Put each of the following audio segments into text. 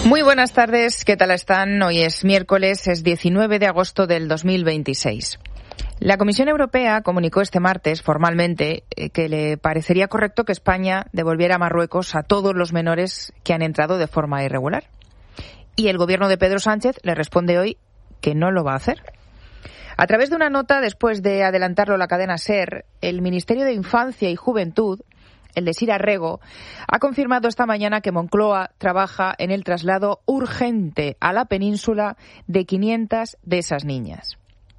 Muy buenas tardes, ¿qué tal están? Hoy es miércoles, es 19 de agosto del 2026. La Comisión Europea comunicó este martes formalmente que le parecería correcto que España devolviera a Marruecos a todos los menores que han entrado de forma irregular. Y el gobierno de Pedro Sánchez le responde hoy que no lo va a hacer. A través de una nota, después de adelantarlo la cadena SER, el Ministerio de Infancia y Juventud, el de Sira Rego, ha confirmado esta mañana que Moncloa trabaja en el traslado urgente a la península de 500 de esas niñas.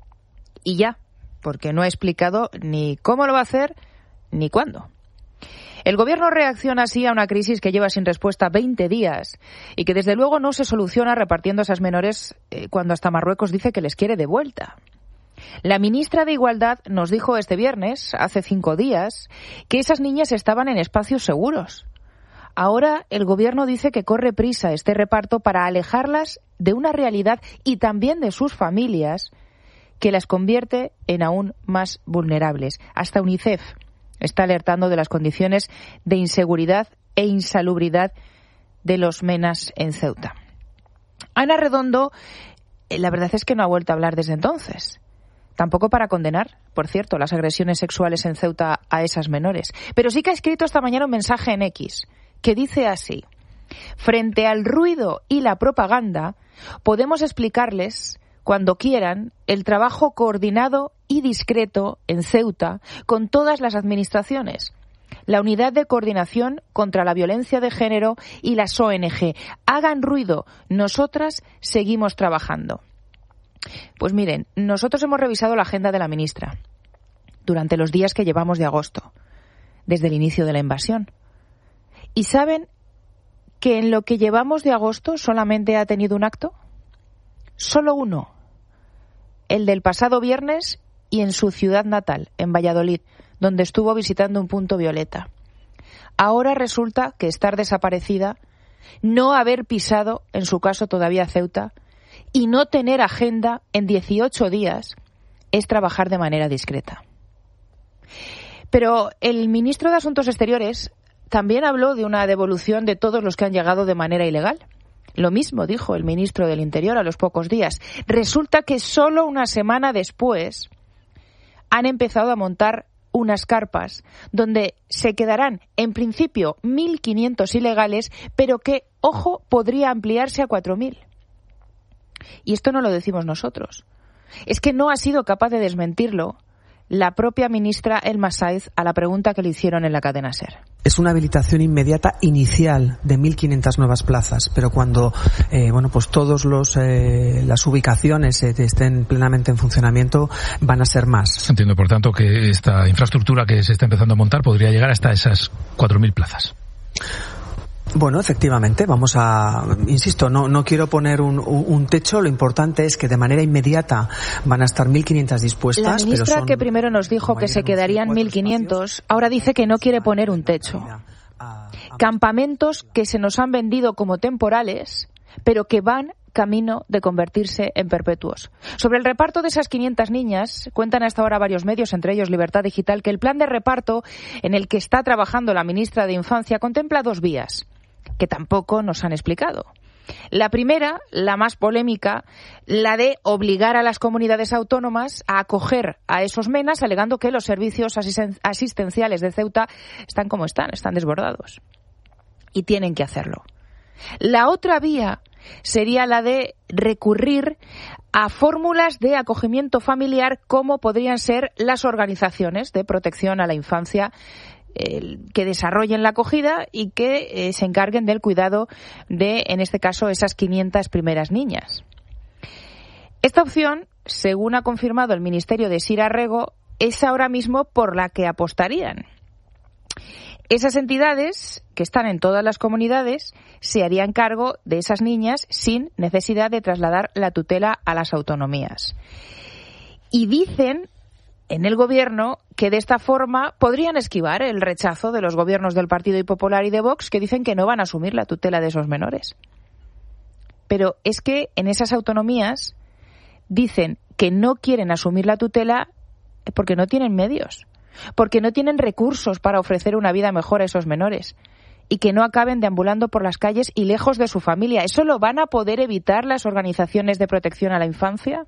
Y ya, porque no ha explicado ni cómo lo va a hacer ni cuándo. El Gobierno reacciona así a una crisis que lleva sin respuesta 20 días y que desde luego no se soluciona repartiendo a esas menores cuando hasta Marruecos dice que les quiere de vuelta. La ministra de Igualdad nos dijo este viernes, hace 5 días, que esas niñas estaban en espacios seguros. Ahora el Gobierno dice que corre prisa este reparto para alejarlas de una realidad y también de sus familias que las convierte en aún más vulnerables. Hasta UNICEF está alertando de las condiciones de inseguridad e insalubridad de los menas en Ceuta. Ana Redondo, la verdad es que no ha vuelto a hablar desde entonces. Tampoco para condenar, por cierto, las agresiones sexuales en Ceuta a esas menores. Pero sí que ha escrito esta mañana un mensaje en X que dice así: frente al ruido y la propaganda, podemos explicarles, cuando quieran, el trabajo coordinado y discreto en Ceuta con todas las administraciones, la Unidad de Coordinación contra la Violencia de Género y las ONG. Hagan ruido, nosotras seguimos trabajando. Pues miren, nosotros hemos revisado la agenda de la ministra durante los días que llevamos de agosto, desde el inicio de la invasión. ¿Y saben que en lo que llevamos de agosto solamente ha tenido un acto? Solo uno, el del pasado viernes y en su ciudad natal, en Valladolid, donde estuvo visitando un punto violeta. Ahora resulta que estar desaparecida, no haber pisado, en su caso todavía Ceuta, y no tener agenda en 18 días es trabajar de manera discreta. Pero el ministro de Asuntos Exteriores también habló de una devolución de todos los que han llegado de manera ilegal. Lo mismo dijo el ministro del Interior a los pocos días. Resulta que solo una semana después han empezado a montar unas carpas donde se quedarán, en principio, 1.500 ilegales, pero que, ojo, podría ampliarse a 4.000. Y esto no lo decimos nosotros. Es que no ha sido capaz de desmentirlo la propia ministra Elma Sáez a la pregunta que le hicieron en la cadena SER. Es una habilitación inmediata inicial de 1.500 nuevas plazas, pero cuando pues todos las ubicaciones estén plenamente en funcionamiento van a ser más. Entiendo, por tanto, que esta infraestructura que se está empezando a montar podría llegar hasta esas 4.000 plazas. Bueno, efectivamente, insisto, no quiero poner un techo, lo importante es que de manera inmediata van a estar 1.500 dispuestas. La ministra, que primero nos dijo que se quedarían 1.500, ahora dice que no quiere poner un techo. Campamentos que se nos han vendido como temporales, pero que van camino de convertirse en perpetuos. Sobre el reparto de esas 500 niñas, cuentan hasta ahora varios medios, entre ellos Libertad Digital, que el plan de reparto en el que está trabajando la ministra de Infancia contempla 2 vías, que tampoco nos han explicado. La primera, la más polémica, la de obligar a las comunidades autónomas a acoger a esos menas, alegando que los servicios asistenciales de Ceuta están como están desbordados. Y tienen que hacerlo. La otra vía sería la de recurrir a fórmulas de acogimiento familiar como podrían ser las organizaciones de protección a la infancia que desarrollen la acogida y que se encarguen del cuidado de, en este caso, esas 500 primeras niñas. Esta opción, según ha confirmado el Ministerio de Sira Rego, es ahora mismo por la que apostarían. Esas entidades, que están en todas las comunidades, se harían cargo de esas niñas sin necesidad de trasladar la tutela a las autonomías. Y dicen en el Gobierno que de esta forma podrían esquivar el rechazo de los gobiernos del Partido Popular y de Vox, que dicen que no van a asumir la tutela de esos menores. Pero es que en esas autonomías dicen que no quieren asumir la tutela porque no tienen medios, porque no tienen recursos para ofrecer una vida mejor a esos menores y que no acaben deambulando por las calles y lejos de su familia. ¿Eso lo van a poder evitar las organizaciones de protección a la infancia?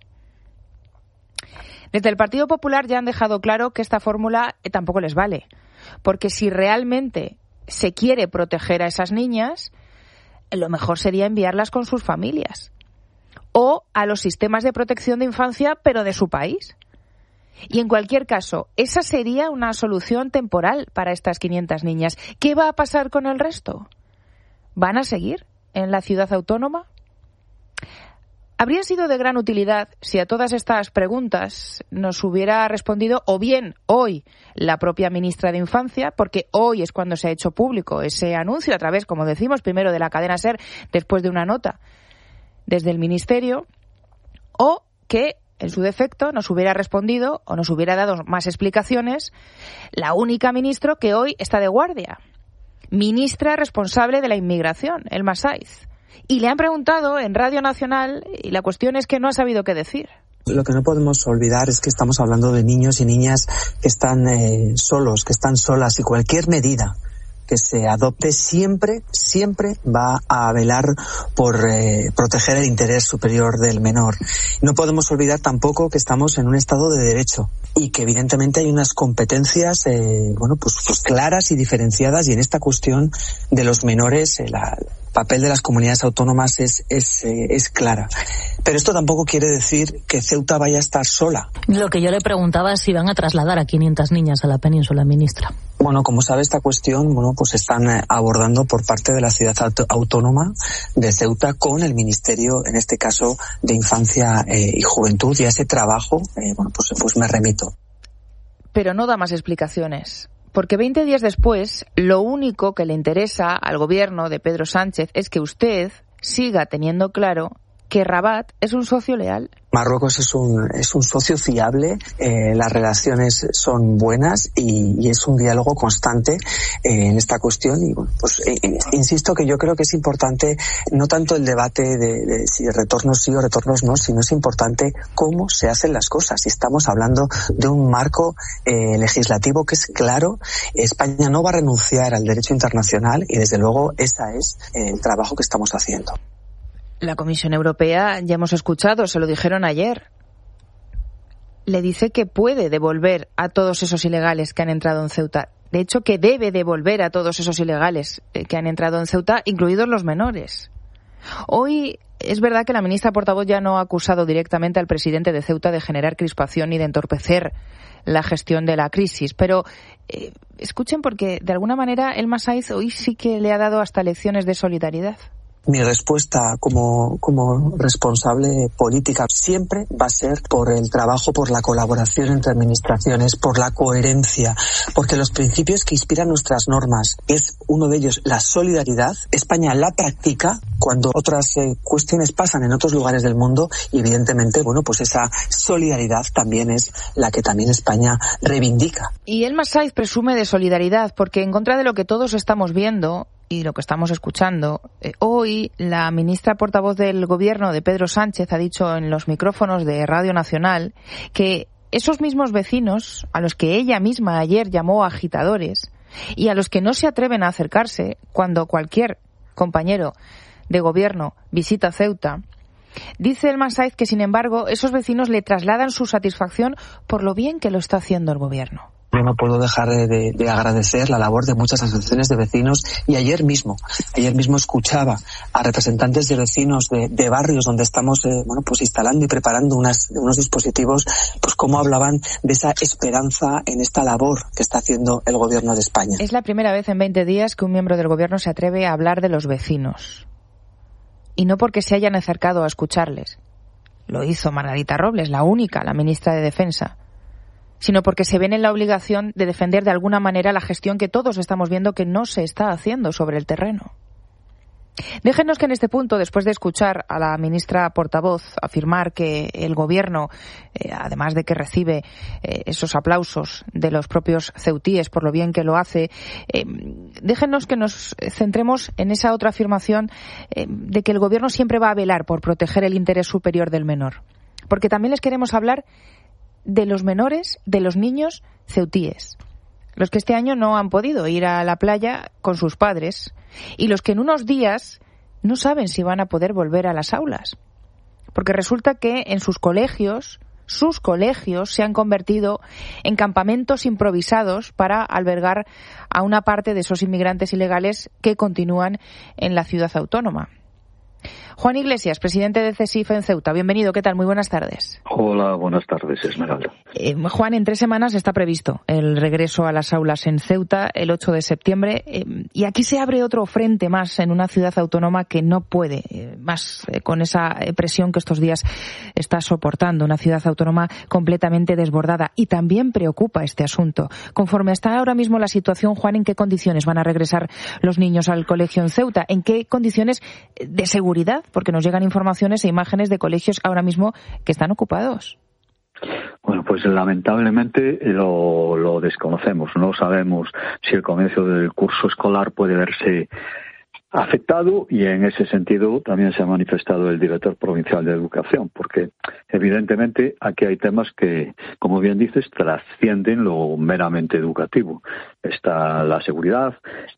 Desde el Partido Popular ya han dejado claro que esta fórmula tampoco les vale, porque si realmente se quiere proteger a esas niñas, lo mejor sería enviarlas con sus familias o a los sistemas de protección de infancia, pero de su país. Y en cualquier caso, esa sería una solución temporal para estas 500 niñas. ¿Qué va a pasar con el resto? ¿Van a seguir en la ciudad autónoma? Habría sido de gran utilidad si a todas estas preguntas nos hubiera respondido o bien hoy la propia ministra de Infancia, porque hoy es cuando se ha hecho público ese anuncio a través, como decimos, primero de la cadena SER, después de una nota desde el Ministerio, o que en su defecto nos hubiera respondido o nos hubiera dado más explicaciones la única ministra que hoy está de guardia, ministra responsable de la inmigración, Elma Saiz. Y le han preguntado en Radio Nacional y la cuestión es que no ha sabido qué decir. Lo que no podemos olvidar es que estamos hablando de niños y niñas que están solos, que están solas, y cualquier medida que se adopte siempre va a velar por proteger el interés superior del menor. No podemos olvidar tampoco que estamos en un Estado de Derecho y que evidentemente hay unas competencias pues claras y diferenciadas, y en esta cuestión de los menores el papel de las comunidades autónomas es clara. Pero esto tampoco quiere decir que Ceuta vaya a estar sola. Lo que yo le preguntaba es si van a trasladar a 500 niñas a la península, ministra. Bueno, como sabe, esta cuestión, pues están abordando por parte de la ciudad autónoma de Ceuta con el Ministerio, en este caso, de Infancia y Juventud, y a ese trabajo, pues me remito. Pero no da más explicaciones, porque 20 días después, lo único que le interesa al gobierno de Pedro Sánchez es que usted siga teniendo claro que Rabat es un socio leal. Marruecos es un socio fiable, las relaciones son buenas y es un diálogo constante en esta cuestión. Y insisto que yo creo que es importante no tanto el debate de si retornos sí o retornos no, sino es importante cómo se hacen las cosas. Y estamos hablando de un marco legislativo que es claro. España no va a renunciar al derecho internacional y desde luego ese es el trabajo que estamos haciendo. La Comisión Europea, ya hemos escuchado, se lo dijeron ayer, le dice que puede devolver a todos esos ilegales que han entrado en Ceuta. De hecho, que debe devolver a todos esos ilegales que han entrado en Ceuta, incluidos los menores. Hoy es verdad que la ministra portavoz ya no ha acusado directamente al presidente de Ceuta de generar crispación y de entorpecer la gestión de la crisis, pero escuchen, porque de alguna manera Elma Saiz hoy sí que le ha dado hasta lecciones de solidaridad. Mi respuesta como responsable política siempre va a ser por el trabajo, por la colaboración entre administraciones, por la coherencia, porque los principios que inspiran nuestras normas, es uno de ellos la solidaridad. España la practica cuando otras cuestiones pasan en otros lugares del mundo y evidentemente, pues esa solidaridad también es la que también España reivindica. Y Elma Saiz presume de solidaridad porque en contra de lo que todos estamos viendo y lo que estamos escuchando, hoy la ministra portavoz del gobierno de Pedro Sánchez ha dicho en los micrófonos de Radio Nacional que esos mismos vecinos a los que ella misma ayer llamó agitadores y a los que no se atreven a acercarse cuando cualquier compañero de gobierno visita Ceuta, dice Elma Saiz que sin embargo esos vecinos le trasladan su satisfacción por lo bien que lo está haciendo el gobierno. Yo no puedo dejar de agradecer la labor de muchas asociaciones de vecinos y ayer mismo escuchaba a representantes de vecinos de barrios donde estamos instalando y preparando unos dispositivos, pues cómo hablaban de esa esperanza en esta labor que está haciendo el gobierno de España. Es la primera vez en 20 días que un miembro del gobierno se atreve a hablar de los vecinos. Y no porque se hayan acercado a escucharles. Lo hizo Margarita Robles, la ministra de Defensa, sino porque se ven en la obligación de defender de alguna manera la gestión que todos estamos viendo que no se está haciendo sobre el terreno. Déjenos que en este punto, después de escuchar a la ministra portavoz afirmar que el gobierno, además de que recibe esos aplausos de los propios ceutíes por lo bien que lo hace, déjenos que nos centremos en esa otra afirmación de que el gobierno siempre va a velar por proteger el interés superior del menor. Porque también les queremos hablar de los menores, de los niños ceutíes, los que este año no han podido ir a la playa con sus padres y los que en unos días no saben si van a poder volver a las aulas. Porque resulta que en sus colegios se han convertido en campamentos improvisados para albergar a una parte de esos inmigrantes ilegales que continúan en la ciudad autónoma. Juan Iglesias, presidente de CESIF en Ceuta. Bienvenido, ¿qué tal? Muy buenas tardes. Hola, buenas tardes, Esmeralda. Juan, en 3 semanas está previsto el regreso a las aulas en Ceuta, el 8 de septiembre, y aquí se abre otro frente más en una ciudad autónoma que no puede más con esa presión que estos días está soportando, una ciudad autónoma completamente desbordada, y también preocupa este asunto. Conforme está ahora mismo la situación, Juan, ¿en qué condiciones van a regresar los niños al colegio en Ceuta? ¿En qué condiciones de seguridad? Porque nos llegan informaciones e imágenes de colegios ahora mismo que están ocupados. Bueno, pues lamentablemente lo desconocemos. No sabemos si el comienzo del curso escolar puede verse afectado, y en ese sentido también se ha manifestado el director provincial de Educación, porque evidentemente aquí hay temas que, como bien dices, trascienden lo meramente educativo. Está la seguridad,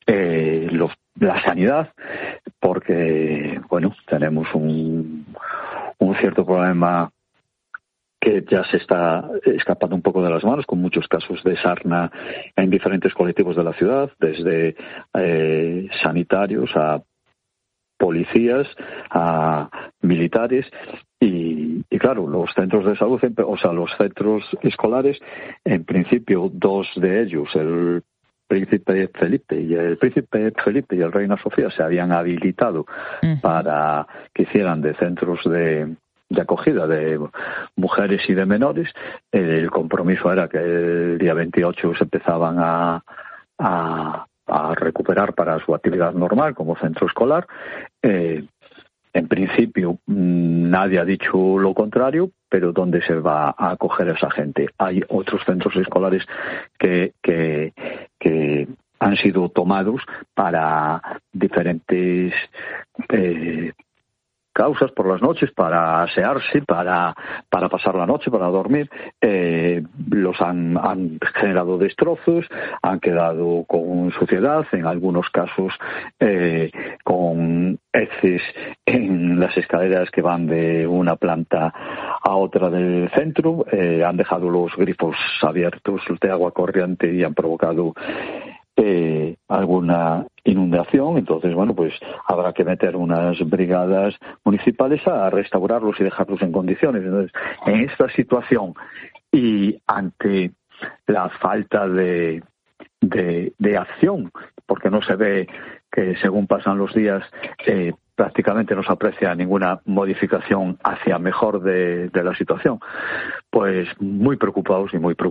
la sanidad, porque, bueno, tenemos un cierto problema que ya se está escapando un poco de las manos, con muchos casos de sarna en diferentes colectivos de la ciudad, desde sanitarios a policías, a militares, y claro, los centros de salud, o sea, los centros escolares, en principio 2 de ellos, el Príncipe Felipe y el Reina Sofía, se habían habilitado para que hicieran de centros de acogida de mujeres y de menores. El compromiso era que el día 28 se empezaban a recuperar para su actividad normal como centro escolar. En principio nadie ha dicho lo contrario, pero ¿dónde se va a acoger a esa gente? Hay otros centros escolares que han sido tomados para diferentes causas por las noches, para asearse, para pasar la noche, para dormir. Los han generado destrozos, han quedado con suciedad, en algunos casos con heces en las escaleras que van de una planta a otra del centro, han dejado los grifos abiertos de agua corriente y han provocado alguna inundación. Entonces, bueno, pues habrá que meter unas brigadas municipales a restaurarlos y dejarlos en condiciones. Entonces, en esta situación y ante la falta de acción, porque no se ve que según pasan los días prácticamente no se aprecia ninguna modificación hacia mejor de la situación, pues muy preocupados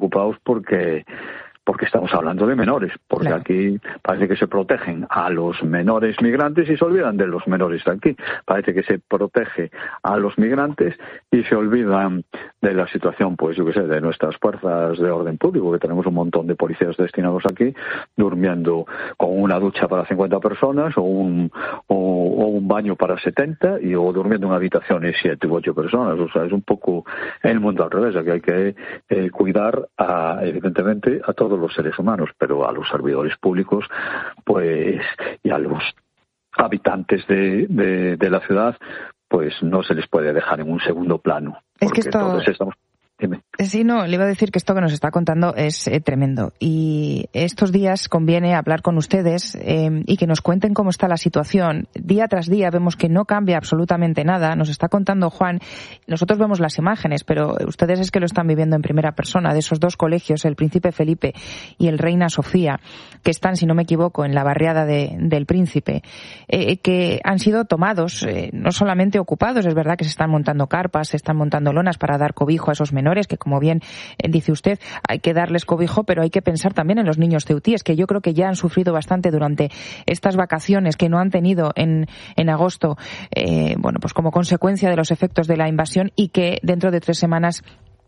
porque estamos hablando de menores, porque claro, aquí parece que se protegen a los menores migrantes y se olvidan de los menores de aquí. Parece que se protege a los migrantes y se olvidan de la situación, pues yo qué sé, de nuestras fuerzas de orden público, que tenemos un montón de policías destinados aquí, durmiendo con una ducha para 50 personas o un baño para 70 o durmiendo en habitaciones 7 u 8 personas. O sea, es un poco el mundo al revés. Aquí hay que cuidar evidentemente a todos los seres humanos, pero a los servidores públicos, pues, y a los habitantes de la ciudad, pues no se les puede dejar en un segundo plano. Es que todos estamos... Dime. Sí, no, le iba a decir que esto que nos está contando es tremendo. Y estos días conviene hablar con ustedes y que nos cuenten cómo está la situación. Día tras día vemos que no cambia absolutamente nada. Nos está contando Juan, nosotros vemos las imágenes, pero ustedes es que lo están viviendo en primera persona, de esos 2 colegios, el Príncipe Felipe y el Reina Sofía, que están, si no me equivoco, en la barriada del Príncipe, que han sido tomados, no solamente ocupados, es verdad que se están montando carpas, se están montando lonas para dar cobijo a esos menores, que como bien dice usted, hay que darles cobijo, pero hay que pensar también en los niños ceutíes, que yo creo que ya han sufrido bastante durante estas vacaciones que no han tenido en agosto, bueno, pues como consecuencia de los efectos de la invasión, y que dentro de 3 semanas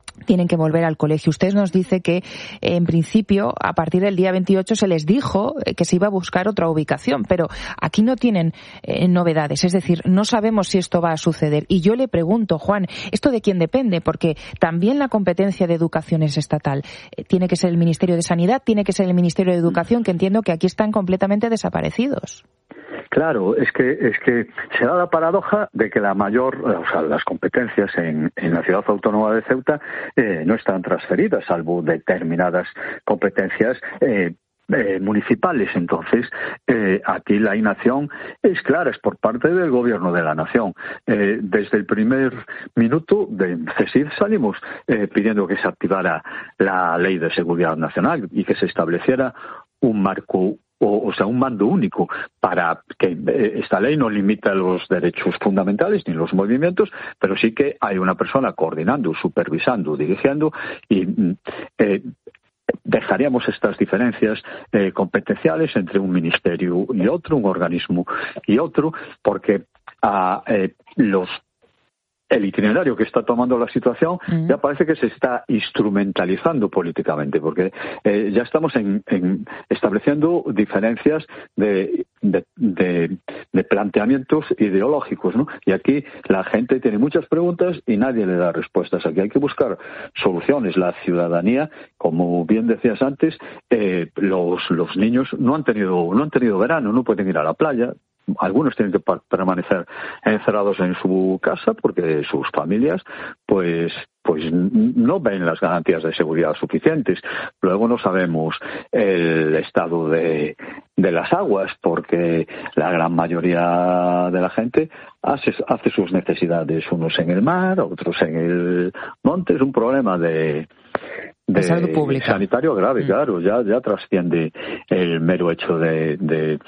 tienen que volver al colegio. Usted nos dice que, en principio, a partir del día 28 se les dijo que se iba a buscar otra ubicación, pero aquí no tienen novedades, es decir, no sabemos si esto va a suceder. Y yo le pregunto, Juan, ¿esto de quién depende? Porque también la competencia de educación es estatal. Tiene que ser el Ministerio de Sanidad, tiene que ser el Ministerio de Educación, que entiendo que aquí están completamente desaparecidos. Claro, es que se da la paradoja de que las competencias en la ciudad autónoma de Ceuta no están transferidas, salvo determinadas competencias municipales. Entonces, aquí la inacción es clara, es por parte del gobierno de la nación. Desde el primer minuto de CESID salimos pidiendo que se activara la Ley de Seguridad Nacional y que se estableciera un marco, o sea, un mando único, para que esta ley no limita los derechos fundamentales ni los movimientos, pero sí que hay una persona coordinando, supervisando, dirigiendo, y dejaríamos estas diferencias competenciales entre un ministerio y otro, un organismo y otro, porque el itinerario que está tomando la situación ya parece que se está instrumentalizando políticamente, porque ya estamos estableciendo diferencias de planteamientos ideológicos, ¿no? Y aquí la gente tiene muchas preguntas y nadie le da respuestas. Aquí hay que buscar soluciones. La ciudadanía, como bien decías antes, los niños no han tenido verano, no pueden ir a la playa. Algunos tienen que permanecer encerrados en su casa porque sus familias pues no ven las garantías de seguridad suficientes. Luego no sabemos el estado de las aguas, porque la gran mayoría de la gente hace sus necesidades, unos en el mar, otros en el monte. Es un problema de salud pública, sanitario grave, claro, ya trasciende el mero hecho de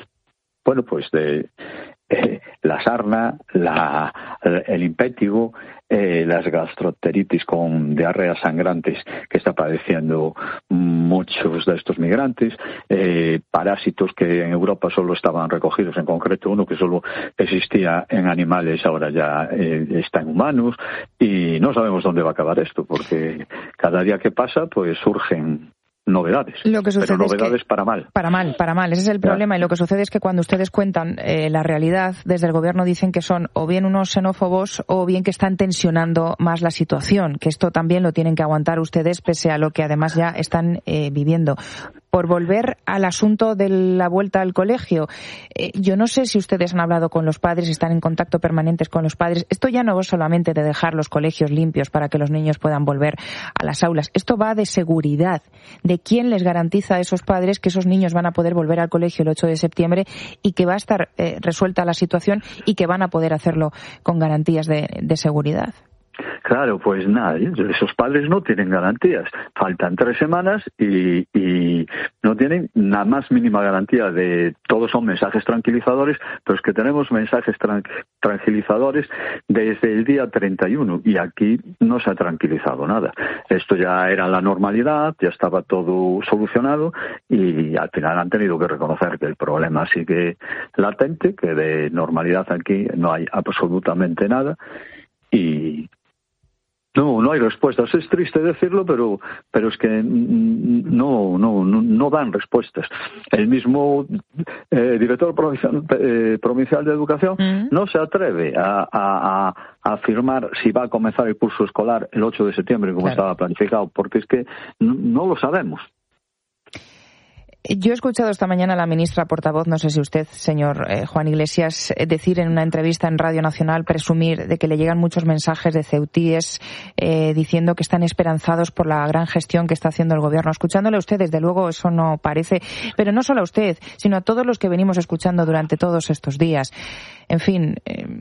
la sarna, el impétigo, las gastroenteritis con diarreas sangrantes que está padeciendo muchos de estos migrantes, parásitos que en Europa solo estaban recogidos, en concreto uno que solo existía en animales, ahora ya está en humanos, y no sabemos dónde va a acabar esto, porque cada día que pasa pues surgen novedades, pero novedades para mal. Para mal. Ese es el problema. Y lo que sucede es que cuando ustedes cuentan la realidad, desde el gobierno dicen que son o bien unos xenófobos o bien que están tensionando más la situación, que esto también lo tienen que aguantar ustedes pese a lo que además ya están viviendo. Por volver al asunto de la vuelta al colegio, yo no sé si ustedes han hablado con los padres, están en contacto permanentes con los padres. Esto ya no va solamente de dejar los colegios limpios para que los niños puedan volver a las aulas. Esto va de seguridad, de quién les garantiza a esos padres que esos niños van a poder volver al colegio el 8 de septiembre y que va a estar resuelta la situación y que van a poder hacerlo con garantías de seguridad. Claro, pues nada, esos padres no tienen garantías. Faltan 3 semanas y no tienen la más mínima garantía de... Todos son mensajes tranquilizadores, pero es que tenemos mensajes tranquilizadores desde el día 31 y aquí no se ha tranquilizado nada. Esto ya era la normalidad, ya estaba todo solucionado y al final han tenido que reconocer que el problema sigue latente, que de normalidad aquí no hay absolutamente nada y... No hay respuestas. Es triste decirlo, pero es que no dan respuestas. El mismo director provincial de Educación no se atreve a afirmar si va a comenzar el curso escolar el 8 de septiembre como estaba planificado, porque es que no lo sabemos. Yo he escuchado esta mañana a la ministra portavoz, no sé si usted, señor Juan Iglesias, decir en una entrevista en Radio Nacional, presumir de que le llegan muchos mensajes de ceutíes diciendo que están esperanzados por la gran gestión que está haciendo el gobierno. Escuchándole a usted, desde luego, eso no parece, pero no solo a usted, sino a todos los que venimos escuchando durante todos estos días. En fin,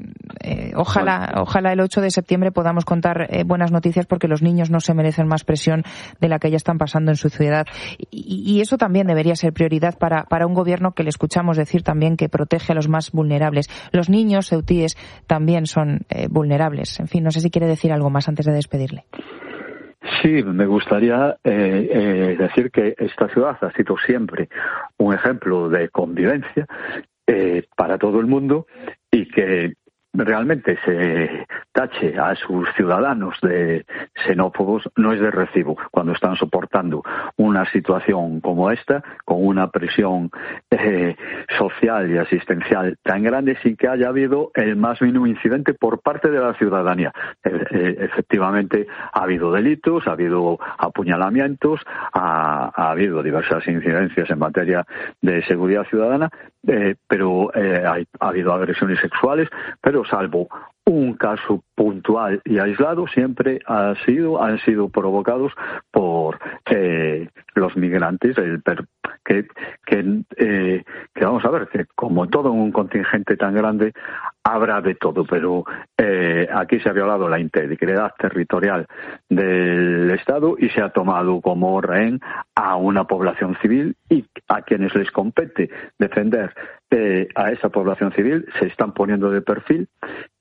ojalá el 8 de septiembre podamos contar buenas noticias, porque los niños no se merecen más presión de la que ya están pasando en su ciudad. Y eso también debería ser prioridad para un gobierno que le escuchamos decir también que protege a los más vulnerables. Los niños ceutíes también son vulnerables. En fin, no sé si quiere decir algo más antes de despedirle. Sí, me gustaría decir que esta ciudad ha sido siempre un ejemplo de convivencia para todo el mundo y que realmente se tache a sus ciudadanos de xenófobos no es de recibo cuando están soportando una situación como esta, con una presión social y asistencial tan grande sin que haya habido el más mínimo incidente por parte de la ciudadanía. Efectivamente ha habido delitos, ha habido apuñalamientos, ha habido diversas incidencias en materia de seguridad ciudadana, pero ha habido agresiones sexuales, pero salvo un caso puntual y aislado, siempre han sido provocados por los migrantes, que vamos a ver, que como todo un contingente tan grande habrá de todo, pero aquí se ha violado la integridad territorial del Estado y se ha tomado como rehén a una población civil, y a quienes les compete defender a esa población civil se están poniendo de perfil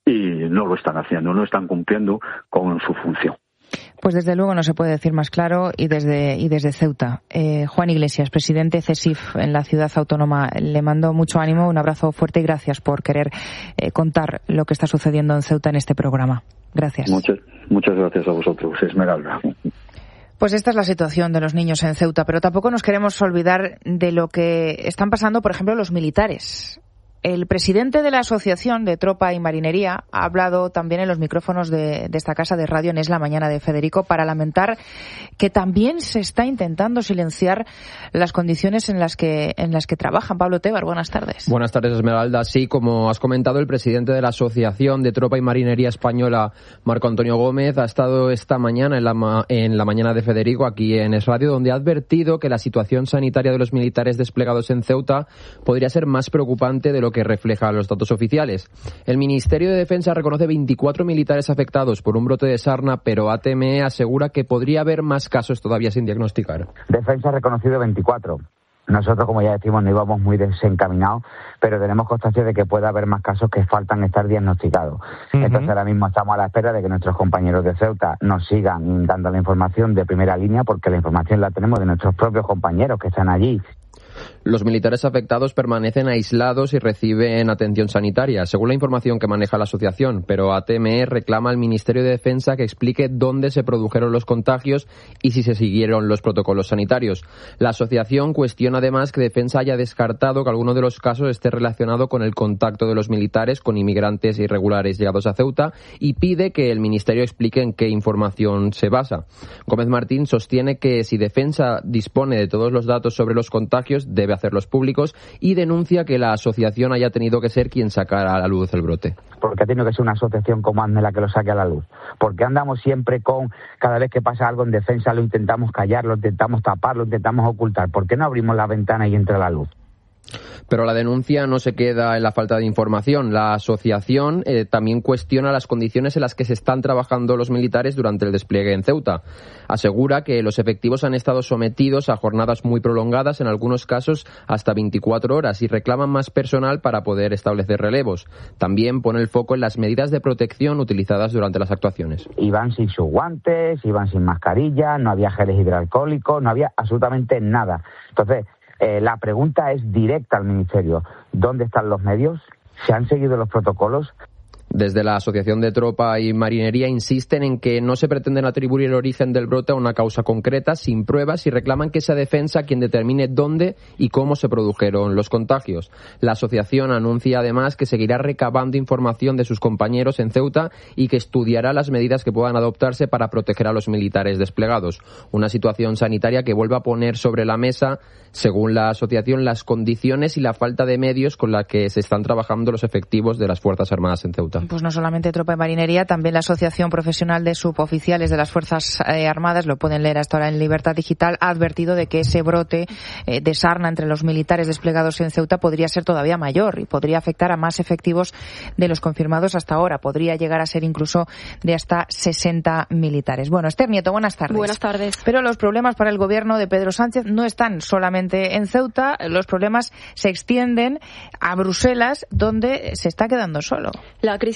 y no lo están haciendo, no están cumpliendo con su función. Pues desde luego no se puede decir más claro, y desde Ceuta. Juan Iglesias, presidente CESIF en la ciudad autónoma, le mando mucho ánimo, un abrazo fuerte y gracias por querer contar lo que está sucediendo en Ceuta en este programa. Gracias. Muchas gracias a vosotros, Esmeralda. Pues esta es la situación de los niños en Ceuta, pero tampoco nos queremos olvidar de lo que están pasando, por ejemplo, los militares. El presidente de la Asociación de Tropa y Marinería ha hablado también en los micrófonos de esta casa de radio en Es la Mañana de Federico para lamentar que también se está intentando silenciar las condiciones en las que trabajan. Pablo Tebar, buenas tardes. Buenas tardes, Esmeralda. Sí, como has comentado, el presidente de la Asociación de Tropa y Marinería Española, Marco Antonio Gómez, ha estado esta mañana en la Mañana de Federico, aquí en Es Radio, donde ha advertido que la situación sanitaria de los militares desplegados en Ceuta podría ser más preocupante de lo que refleja los datos oficiales. El Ministerio de Defensa reconoce 24 militares afectados por un brote de sarna, pero ATME asegura que podría haber más casos todavía sin diagnosticar. Defensa ha reconocido 24. Nosotros, como ya decimos, no íbamos muy desencaminados, pero tenemos constancia de que puede haber más casos que faltan estar diagnosticados. Entonces, ahora mismo estamos a la espera de que nuestros compañeros de Ceuta nos sigan dando la información de primera línea, porque la información la tenemos de nuestros propios compañeros que están allí. Los militares afectados permanecen aislados y reciben atención sanitaria, según la información que maneja la asociación, pero ATME reclama al Ministerio de Defensa que explique dónde se produjeron los contagios y si se siguieron los protocolos sanitarios. La asociación cuestiona además que Defensa haya descartado que alguno de los casos esté relacionado con el contacto de los militares con inmigrantes irregulares llegados a Ceuta y pide que el Ministerio explique en qué información se basa. Gómez Martín sostiene que si Defensa dispone de todos los datos sobre los contagios, debe hacerlos públicos, y denuncia que la asociación haya tenido que ser quien sacara a la luz el brote. Porque ha tenido que ser una asociación como ATME la que lo saque a la luz. Porque andamos siempre cada vez que pasa algo en Defensa lo intentamos callar, lo intentamos tapar, lo intentamos ocultar. ¿Por qué no abrimos la ventana y entra la luz? Pero la denuncia no se queda en la falta de información. La asociación también cuestiona las condiciones en las que se están trabajando los militares durante el despliegue en Ceuta. Asegura que los efectivos han estado sometidos a jornadas muy prolongadas, en algunos casos hasta 24 horas, y reclaman más personal para poder establecer relevos. También pone el foco en las medidas de protección utilizadas durante las actuaciones. Iban sin sus guantes, iban sin mascarilla, no había geles hidroalcohólicos, no había absolutamente nada. Entonces, la pregunta es directa al Ministerio. ¿Dónde están los medios? ¿Se han seguido los protocolos? Desde la Asociación de Tropa y Marinería insisten en que no se pretenden atribuir el origen del brote a una causa concreta, sin pruebas, y reclaman que sea Defensa quien determine dónde y cómo se produjeron los contagios. La asociación anuncia además que seguirá recabando información de sus compañeros en Ceuta y que estudiará las medidas que puedan adoptarse para proteger a los militares desplegados. Una situación sanitaria que vuelve a poner sobre la mesa, según la asociación, las condiciones y la falta de medios con la que se están trabajando los efectivos de las Fuerzas Armadas en Ceuta. Pues no solamente Tropa y Marinería, también la Asociación Profesional de Suboficiales de las Fuerzas Armadas, lo pueden leer hasta ahora en Libertad Digital, ha advertido de que ese brote de sarna entre los militares desplegados en Ceuta podría ser todavía mayor y podría afectar a más efectivos de los confirmados hasta ahora. Podría llegar a ser incluso de hasta 60 militares. Bueno, Esther Nieto, buenas tardes. Buenas tardes. Pero los problemas para el gobierno de Pedro Sánchez no están solamente en Ceuta, los problemas se extienden a Bruselas, donde se está quedando solo. La crisis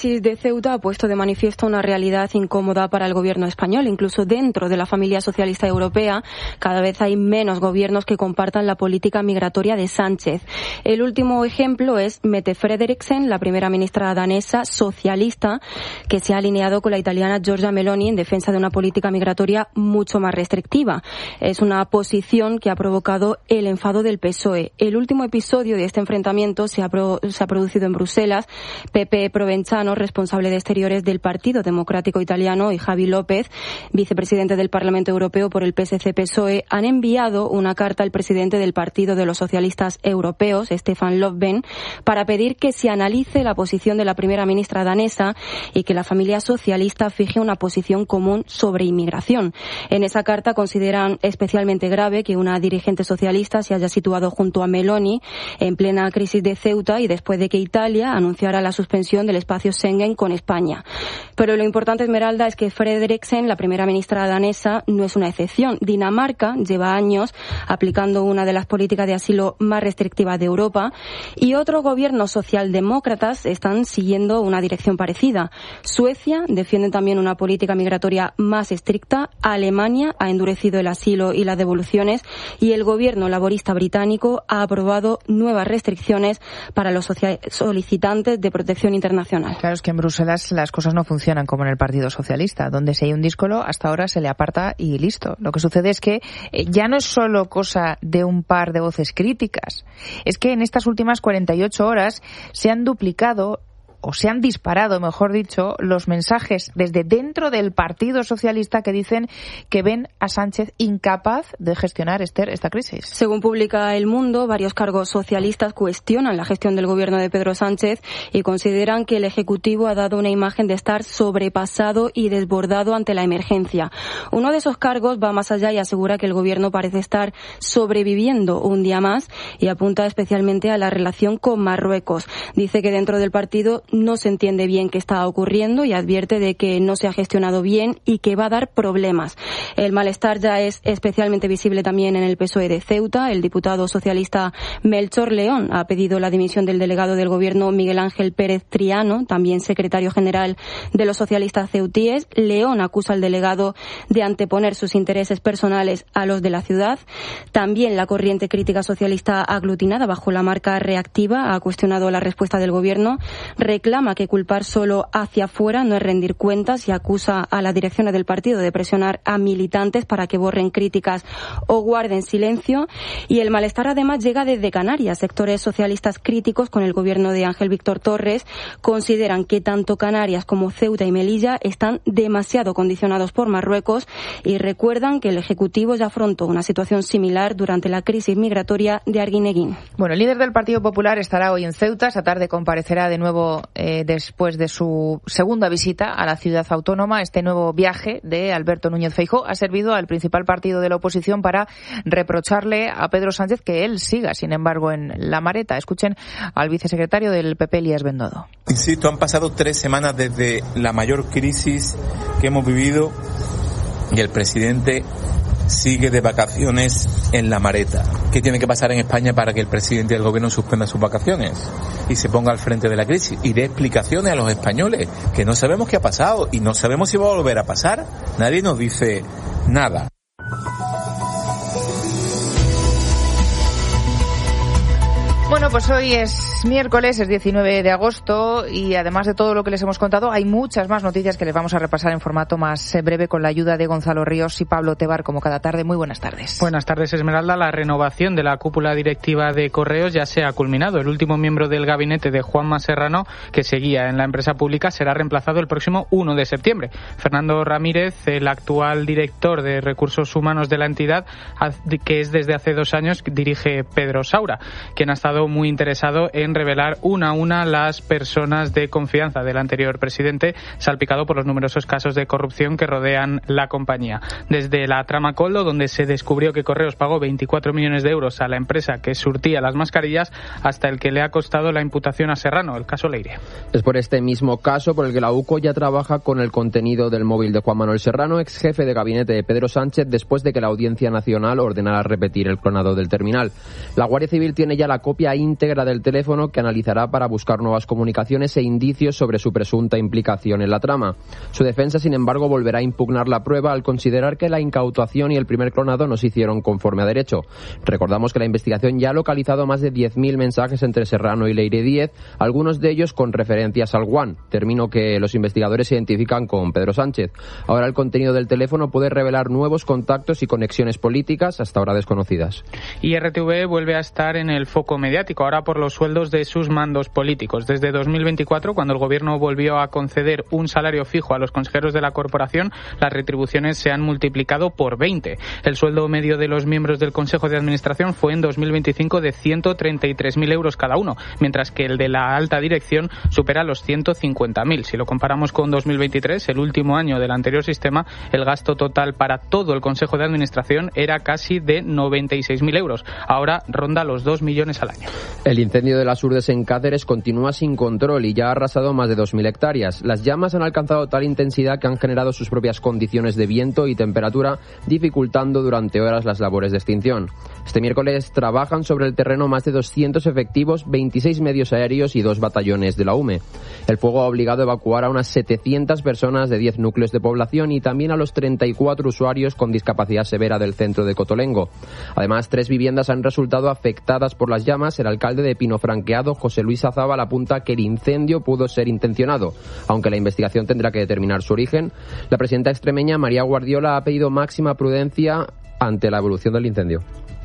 crisis de Ceuta ha puesto de manifiesto una realidad incómoda para el gobierno español. Incluso dentro de la familia socialista europea, cada vez hay menos gobiernos que compartan la política migratoria de Sánchez. El último ejemplo es Mette Frederiksen, la primera ministra danesa socialista, que se ha alineado con la italiana Giorgia Meloni en defensa de una política migratoria mucho más restrictiva. Es una posición que ha provocado el enfado del PSOE. El último episodio de este enfrentamiento se ha producido en Bruselas. Pepe Provenzano, responsable de Exteriores del Partido Democrático Italiano, y Javi López, vicepresidente del Parlamento Europeo por el PSC-PSOE, han enviado una carta al presidente del Partido de los Socialistas Europeos, Stefan Löfven, para pedir que se analice la posición de la primera ministra danesa y que la familia socialista fije una posición común sobre inmigración. En esa carta consideran especialmente grave que una dirigente socialista se haya situado junto a Meloni en plena crisis de Ceuta y después de que Italia anunciara la suspensión del espacio Schengen con España. Pero lo importante, Esmeralda, es que Frederiksen, la primera ministra danesa, no es una excepción. Dinamarca lleva años aplicando una de las políticas de asilo más restrictivas de Europa y otros gobiernos socialdemócratas están siguiendo una dirección parecida. Suecia defiende también una política migratoria más estricta. Alemania ha endurecido el asilo y las devoluciones y el gobierno laborista británico ha aprobado nuevas restricciones para los solicitantes de protección internacional. Claro, es que en Bruselas las cosas no funcionan como en el Partido Socialista, donde si hay un díscolo hasta ahora se le aparta y listo. Lo que sucede es que ya no es solo cosa de un par de voces críticas, es que en estas últimas 48 horas se han duplicado o se han disparado, mejor dicho, los mensajes desde dentro del Partido Socialista que dicen que ven a Sánchez incapaz de gestionar, Esther, esta crisis. Según publica El Mundo, varios cargos socialistas cuestionan la gestión del gobierno de Pedro Sánchez y consideran que el Ejecutivo ha dado una imagen de estar sobrepasado y desbordado ante la emergencia. Uno de esos cargos va más allá y asegura que el gobierno parece estar sobreviviendo un día más y apunta especialmente a la relación con Marruecos. Dice que dentro del partido no se entiende bien qué está ocurriendo y advierte de que no se ha gestionado bien y que va a dar problemas. El malestar ya es especialmente visible también en el PSOE de Ceuta. El diputado socialista Melchor León ha pedido la dimisión del delegado del gobierno Miguel Ángel Pérez Triano, también secretario general de los socialistas ceutíes. León acusa al delegado de anteponer sus intereses personales a los de la ciudad. También la corriente crítica socialista aglutinada bajo la marca Reactiva ha cuestionado la respuesta del gobierno. Reclama que culpar solo hacia afuera no es rendir cuentas y acusa a las direcciones del partido de presionar a militantes para que borren críticas o guarden silencio. Y el malestar además llega desde Canarias. Sectores socialistas críticos con el gobierno de Ángel Víctor Torres consideran que tanto Canarias como Ceuta y Melilla están demasiado condicionados por Marruecos y recuerdan que el Ejecutivo ya afrontó una situación similar durante la crisis migratoria de Arguineguín. Bueno, el líder del Partido Popular estará hoy en Ceuta. Esta tarde comparecerá de nuevo después de su segunda visita a la ciudad autónoma. Este nuevo viaje de Alberto Núñez Feijóo ha servido al principal partido de la oposición para reprocharle a Pedro Sánchez que él siga, sin embargo, en la mareta. Escuchen al vicesecretario del PP, Elías Bendodo. Insisto, han pasado 3 semanas desde la mayor crisis que hemos vivido y el presidente sigue de vacaciones en la mareta. ¿Qué tiene que pasar en España para que el presidente del gobierno suspenda sus vacaciones y se ponga al frente de la crisis y dé explicaciones a los españoles que no sabemos qué ha pasado y no sabemos si va a volver a pasar? Nadie nos dice nada. Bueno, pues hoy es miércoles, es 19 de agosto y además de todo lo que les hemos contado, hay muchas más noticias que les vamos a repasar en formato más breve con la ayuda de Gonzalo Ríos y Pablo Tebar, como cada tarde. Muy buenas tardes. Buenas tardes, Esmeralda. La renovación de la cúpula directiva de Correos ya se ha culminado. El último miembro del gabinete de Juanma Serrano, que seguía en la empresa pública, será reemplazado el próximo 1 de septiembre. Fernando Ramírez, el actual director de Recursos Humanos de la entidad, que es desde hace 2 años, dirige Pedro Saura, quien ha estado muy interesado en revelar una a una las personas de confianza del anterior presidente, salpicado por los numerosos casos de corrupción que rodean la compañía. Desde la trama Coldo, donde se descubrió que Correos pagó 24 millones de euros a la empresa que surtía las mascarillas, hasta el que le ha costado la imputación a Serrano, el caso Leire. Es por este mismo caso por el que la UCO ya trabaja con el contenido del móvil de Juan Manuel Serrano, ex jefe de gabinete de Pedro Sánchez, después de que la Audiencia Nacional ordenara repetir el clonado del terminal. La Guardia Civil tiene ya la copia copia íntegra del teléfono que analizará para buscar nuevas comunicaciones e indicios sobre su presunta implicación en la trama. Su defensa, sin embargo, volverá a impugnar la prueba al considerar que la incautación y el primer clonado no se hicieron conforme a derecho. Recordamos que la investigación ya ha localizado más de 10.000 mensajes entre Serrano y Leire Díez, algunos de ellos con referencias al One, término que los investigadores identifican con Pedro Sánchez. Ahora el contenido del teléfono puede revelar nuevos contactos y conexiones políticas hasta ahora desconocidas. Y RTV vuelve a estar en el foco mediático, ahora por los sueldos de sus mandos políticos. Desde 2024, cuando el Gobierno volvió a conceder un salario fijo a los consejeros de la corporación, las retribuciones se han multiplicado por 20. El sueldo medio de los miembros del Consejo de Administración fue en 2025 de 133.000 euros cada uno, mientras que el de la alta dirección supera los 150.000. Si lo comparamos con 2023, el último año del anterior sistema, el gasto total para todo el Consejo de Administración era casi de 96.000 euros. Ahora ronda los 2 millones al año. El incendio de las Urdes en Cáceres continúa sin control y ya ha arrasado más de 2.000 hectáreas. Las llamas han alcanzado tal intensidad que han generado sus propias condiciones de viento y temperatura, dificultando durante horas las labores de extinción. Este miércoles trabajan sobre el terreno más de 200 efectivos, 26 medios aéreos y 2 batallones de la UME. El fuego ha obligado a evacuar a unas 700 personas de 10 núcleos de población y también a los 34 usuarios con discapacidad severa del centro de Cotolengo. Además, 3 viviendas han resultado afectadas por las llamas. El alcalde de Pino Franqueado, José Luis Azábal, apunta que el incendio pudo ser intencionado, aunque la investigación tendrá que determinar su origen. La presidenta extremeña, María Guardiola, ha pedido máxima prudencia ante la evolución del incendio.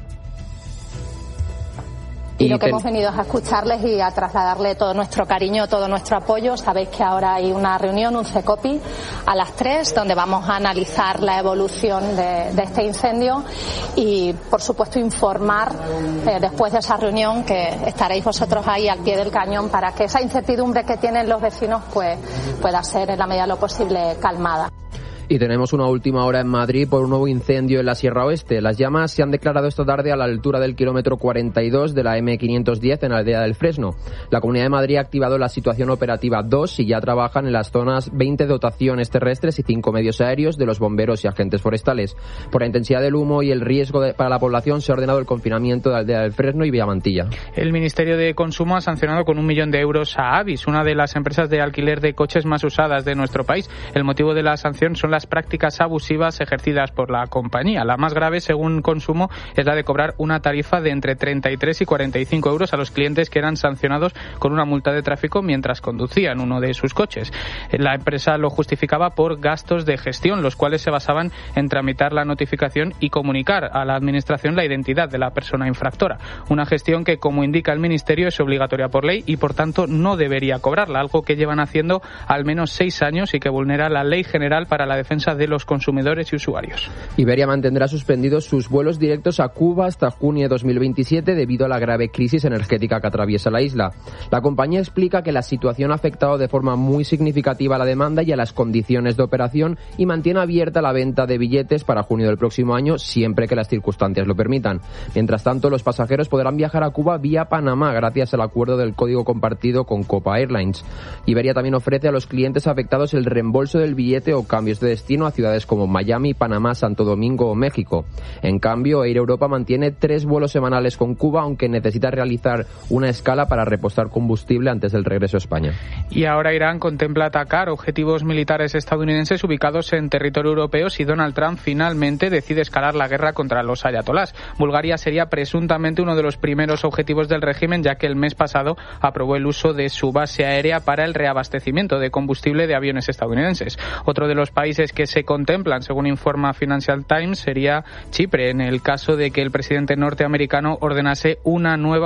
Y lo que hemos venido es a escucharles y a trasladarle todo nuestro cariño, todo nuestro apoyo. Sabéis que ahora hay una reunión, un CECOPI, a las 3, donde vamos a analizar la evolución de este incendio y, por supuesto, informar después de esa reunión, que estaréis vosotros ahí al pie del cañón para que esa incertidumbre que tienen los vecinos pues pueda ser, en la medida de lo posible, calmada. Y tenemos una última hora en Madrid por un nuevo incendio en la Sierra Oeste. Las llamas se han declarado esta tarde a la altura del kilómetro 42 de la M510 en la aldea del Fresno. La Comunidad de Madrid ha activado la situación operativa 2 y ya trabajan en las zonas 20 dotaciones terrestres y 5 medios aéreos de los bomberos y agentes forestales. Por la intensidad del humo y el riesgo para la población se ha ordenado el confinamiento de la aldea del Fresno y Villamantilla. El Ministerio de Consumo ha sancionado con 1 millón de euros a Avis, una de las empresas de alquiler de coches más usadas de nuestro país. El motivo de la sanción son las prácticas abusivas ejercidas por la compañía. La más grave, según Consumo, es la de cobrar una tarifa de entre 33 y 45 euros a los clientes que eran sancionados con una multa de tráfico mientras conducían uno de sus coches. La empresa lo justificaba por gastos de gestión, los cuales se basaban en tramitar la notificación y comunicar a la Administración la identidad de la persona infractora. Una gestión que, como indica el Ministerio, es obligatoria por ley y, por tanto, no debería cobrarla, algo que llevan haciendo al menos 6 años y que vulnera la Ley General para la Defensa de los consumidores y usuarios. Iberia mantendrá suspendidos sus vuelos directos a Cuba hasta junio de 2027 debido a la grave crisis energética que atraviesa la isla. La compañía explica que la situación ha afectado de forma muy significativa a la demanda y a las condiciones de operación y mantiene abierta la venta de billetes para junio del próximo año siempre que las circunstancias lo permitan. Mientras tanto, los pasajeros podrán viajar a Cuba vía Panamá gracias al acuerdo del código compartido con Copa Airlines. Iberia también ofrece a los clientes afectados el reembolso del billete o cambios de destino a ciudades como Miami, Panamá, Santo Domingo o México. En cambio, Air Europa mantiene 3 vuelos semanales con Cuba, aunque necesita realizar una escala para repostar combustible antes del regreso a España. Y ahora Irán contempla atacar objetivos militares estadounidenses ubicados en territorio europeo si Donald Trump finalmente decide escalar la guerra contra los ayatolás. Bulgaria sería presuntamente uno de los primeros objetivos del régimen, ya que el mes pasado aprobó el uso de su base aérea para el reabastecimiento de combustible de aviones estadounidenses. Otro de los países que se contemplan, según informa Financial Times, sería Chipre, en el caso de que el presidente norteamericano ordenase una nueva